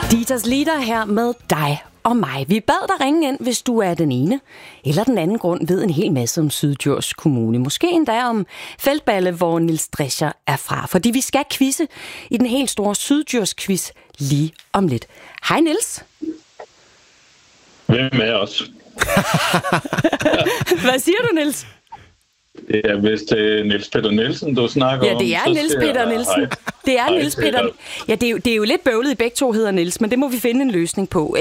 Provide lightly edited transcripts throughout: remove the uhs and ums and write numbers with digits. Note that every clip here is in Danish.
Dieters Lieder her med dig og mig. Vi bad dig ringe ind, hvis du er den ene eller den anden grund ved en hel masse om Syddjurs Kommune. Måske endda om Feldballe, hvor Niels Drescher er fra. Fordi vi skal quizze i den helt store Syddjurs quiz lige om lidt. Hej Niels. Hvem er os? Hvad siger du, Niels? Ja, hvis det er Niels Peter Nielsen, du snakker om... Ja, det er Niels Peter Nielsen. Det er Niels Peter. Ja, det er jo lidt bøvlet, i begge to hedder Niels, men det må vi finde en løsning på.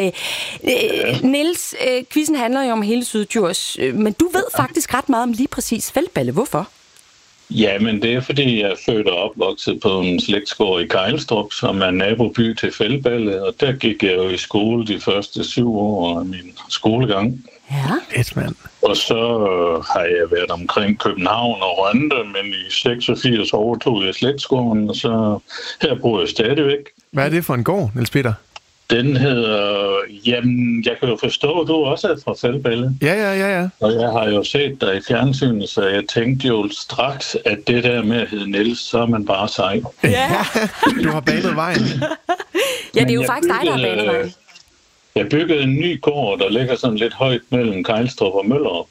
Niels, quizzen handler jo om hele Syddjurs, men du ved faktisk ret meget om lige præcis Feldballe. Hvorfor? Ja, men det er fordi, jeg er født og opvokset på en slægtsgård i Kejlstrup, som er naboby til Feldballe, og der gik jeg jo i skole de første 7 år af min skolegang. Ja. Mand. Og så har jeg været omkring København og Rønde, men i 86 overtog jeg slægtsgården, og så her bor jeg stadigvæk. Hvad er det for en gård, Niels Peter? Den hedder... Jamen, jeg kan jo forstå, at du også er fra Feldballe. Ja. Og jeg har jo set dig i fjernsynet, så jeg tænkte jo straks, at det der med at hedde Niels, så er man bare sej. Ja. Du har banet vejen. Ja, det er jo faktisk dig, der har banet vejen. Jeg byggede en ny gård, der ligger sådan lidt højt mellem Kejlstrup og Møllerup.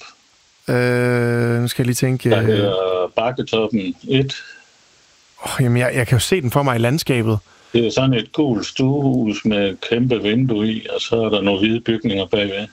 Nu skal jeg lige tænke... Der hedder Bakketoppen 1. Jamen, jeg kan jo se den for mig i landskabet. Det er sådan et gult stuehus med kæmpe vindue i, og så er der nogle hvide bygninger bagved.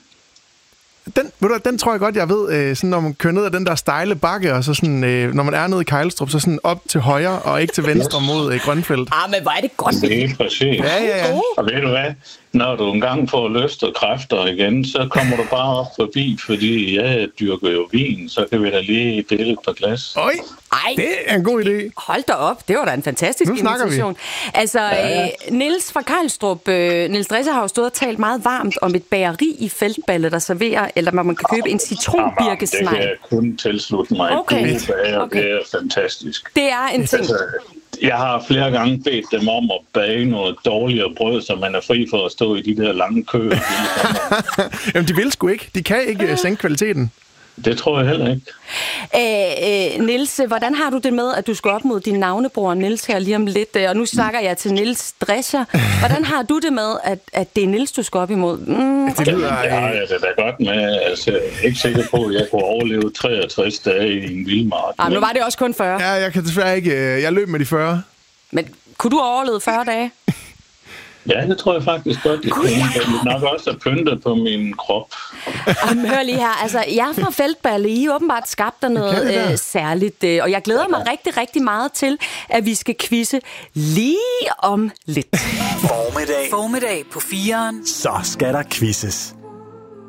Den tror jeg godt, jeg ved, sådan, når man kører ned ad den der stejle bakke, og så sådan, når man er nede i Kejlstrup, så sådan op til højre og ikke til venstre mod Grønfeldt. Men hvor er det godt. Det er præcis. Ja. Og ved du hvad? Når du engang får lyst og kræfter igen, så kommer du bare op forbi, fordi jeg dyrker jo vin, så kan vi da lige dele et par glas. Oj, det er en god idé. Hold da op, det var da en fantastisk invitation. Altså, Niels fra Kejlstrup, Niels Drescher har jo stået og talt meget varmt om et bageri i Feldballe, der serverer, eller man kan købe en citronbirkesnegl. Det kan jeg kun tilslutte mig. Okay. Det er fantastisk. Det er en ting. Jeg har flere gange bedt dem om at bage noget dårligere brød, så man er fri for at stå i de der lange køer. Jamen, de vil sgu ikke. De kan ikke sænke kvaliteten. Det tror jeg heller ikke. Niels, hvordan har du det med, at du skal op mod din navnebror Niels her lige om lidt? Og nu snakker jeg til Niels Drescher. Hvordan har du det med, at det er Niels, du skal op imod? Det har jeg det da godt med. Altså, jeg er ikke sikker på, at jeg kunne overleve 63 dage i en vildmark. Nu var det også kun 40. Ja, jeg kan desværre ikke. Jeg løb med de 40. Men kunne du overleve 40 dage? Ja, det tror jeg faktisk godt, jeg kunne. Jeg vil nok også have pyntet på min krop. Hør lige her, altså jeg er fra Feldballe, I er åbenbart skabt af noget særligt, og jeg glæder mig rigtig, rigtig meget til, at vi skal quizze lige om lidt. Formiddag på 4'eren. Så skal der quizzes.